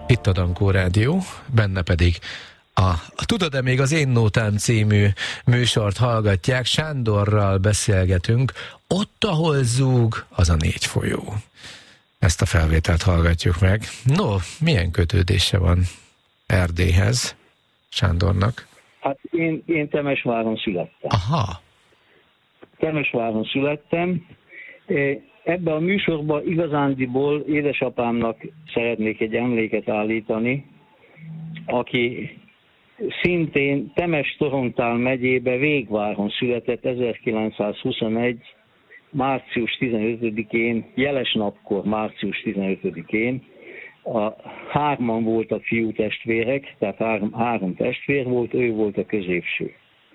Itt a Dankó Rádió, benne pedig a Tudod-e még az Én Nótám című műsort hallgatják. Sándorral beszélgetünk. Ott, ahol zúg, az a 4 folyó. Ezt a felvételt hallgatjuk meg. No, milyen kötődése van Erdélyhez Sándornak? Hát én Temesváron születtem. Aha. Temesváron születtem. Ebben a műsorban igazándiból édesapámnak szeretnék egy emléket állítani, aki szintén Temes-Torontál megyébe Végváron született 1921. március 15-én, jeles napkor március 15-én. Hárman voltak fiú testvérek, tehát három testvér volt, ő volt a középső.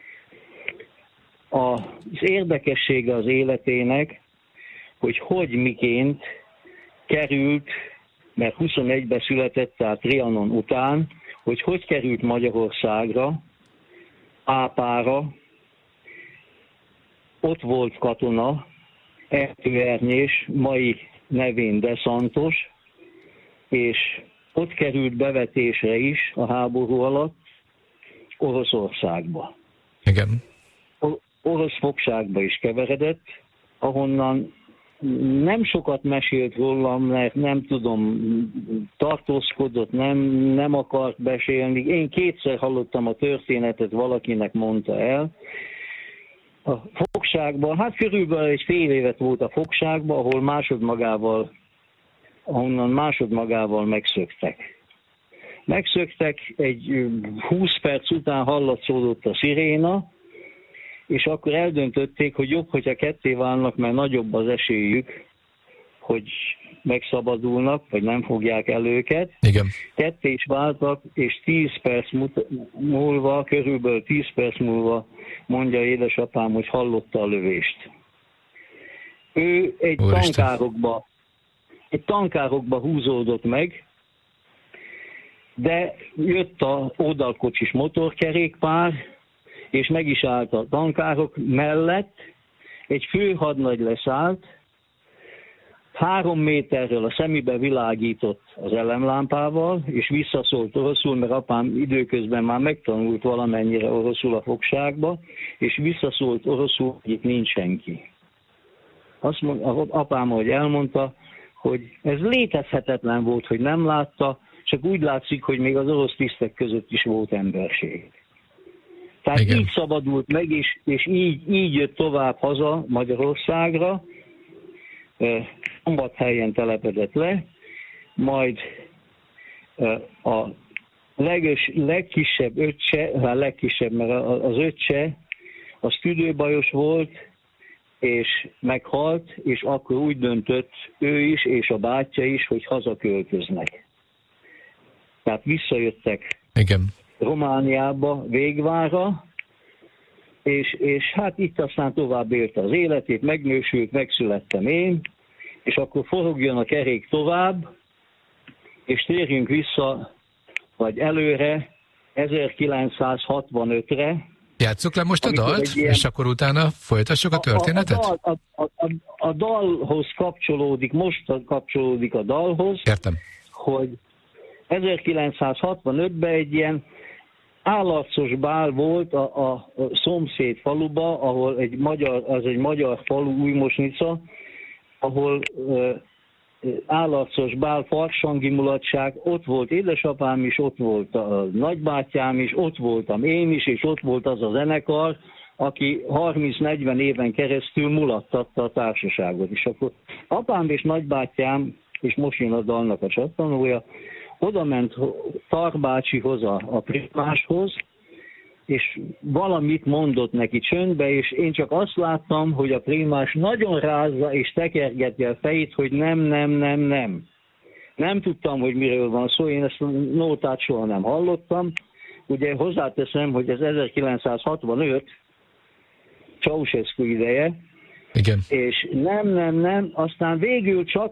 Az érdekessége az életének, hogy miként került, mert 21-ben született, tehát Trianon után, hogy került Magyarországra, Ápára, ott volt katona, Erdőernyés, mai nevén De Santos, és ott került bevetésre is a háború alatt Oroszországba. Igen. Orosz fogságba is keveredett, ahonnan nem sokat mesélt rólam, mert nem tudom, tartózkodott, nem akart beszélni. Én kétszer hallottam a történetet, valakinek mondta el. A fogságban, hát körülbelül egy fél évet volt a fogságban, ahonnan másodmagával megszöktek. Megszöktek, egy 20 perc után hallatszódott a sziréna, és akkor eldöntötték, hogy jobb, hogyha ketté válnak, mert nagyobb az esélyük, hogy megszabadulnak, vagy nem fogják el őket. Igen. Ketté is váltak, és 10 perc múlva, körülbelül 10 perc múlva mondja édesapám, hogy hallotta a lövést. Ő egy tankárokba húzódott meg, de jött a oldalkocsis motorkerékpár, és meg is állt a tankárok mellett, egy főhadnagy leszállt, 3 méterről a szemébe világított az elemlámpával, és visszaszólt oroszul, mert apám időközben már megtanult valamennyire oroszul a fogságba, és visszaszólt oroszul, hogy itt nincs senki. Azt mondta, apám, hogy elmondta, hogy ez létezhetetlen volt, hogy nem látta, csak úgy látszik, hogy még az orosz tisztek között is volt emberség. Tehát igen. Így szabadult meg, és így jött tovább haza Magyarországra, Szombathelyen telepedett le, majd a legkisebb öccse, mert az öccse, az tüdőbajos volt, és meghalt, és akkor úgy döntött ő is, és a bátyja is, hogy hazaköltöznek. Tehát visszajöttek. Igen. Romániába, Végvárra, és hát itt aztán tovább élte az életét, megnősült, megszülettem én, és akkor forogjon a kerék tovább, és térjünk vissza, vagy előre, 1965-re. Játsszuk le most a dalt, és akkor utána folytassuk a történetet? A dalhoz kapcsolódik, most kapcsolódik a dalhoz. Értem. Hogy 1965-ben egy ilyen állarcos bál volt a szomszéd faluba, ahol egy magyar falu, Újmosnica, ahol állarcos bál, farsangi mulatság, ott volt édesapám is, ott volt a nagybátyám is, ott voltam én is, és ott volt az a zenekar, aki 30-40 éven keresztül mulattatta a társaságot. És akkor apám és nagybátyám, és most jön a dalnak a csattanója, oda ment Tarbácsihoz, a primáshoz, és valamit mondott neki csöndbe, és én csak azt láttam, hogy a primás nagyon rázza és tekergeti a fejét, hogy nem. Nem tudtam, hogy miről van szó, én ezt a nótát soha nem hallottam. Ugye hozzáteszem, hogy ez 1965, Ceausescu ideje, igen. És nem, aztán végül csak